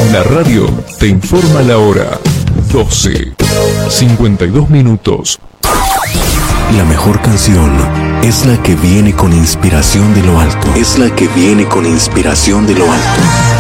La radio te informa la hora. 12:52. La mejor canción es la que viene con inspiración de lo alto. Es la que viene con inspiración de lo alto.